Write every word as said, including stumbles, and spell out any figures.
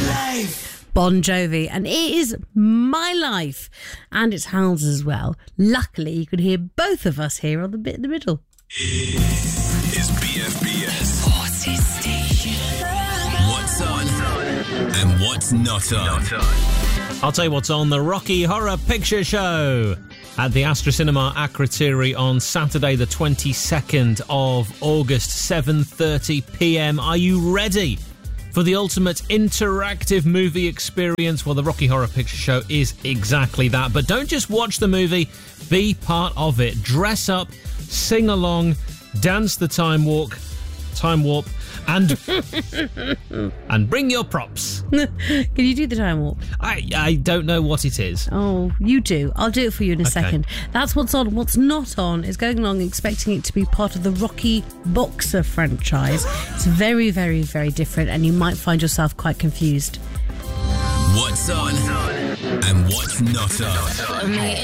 Life. Bon Jovi, and it is my life, and it's Hal's as well. Luckily, you can hear both of us here on the bit in the middle. Is B F B S Party Station. What's on and what's not on? I'll tell you what's on the Rocky Horror Picture Show at the Astra Cinema Akrotiri on Saturday the twenty-second of August, seven thirty p m. Are you ready for the ultimate interactive movie experience? Well, the Rocky Horror Picture Show is exactly that. But don't just watch the movie, be part of it. Dress up, sing along, dance the time walk, time warp, and and bring your props. Can you do the time warp? I I don't know what it is. Oh, you do. I'll do it for you in a Okay. second. That's what's on. What's not on is going along expecting it to be part of the Rocky Boxer franchise. It's very, very, very different, and you might find yourself quite confused. What's on and what's not on?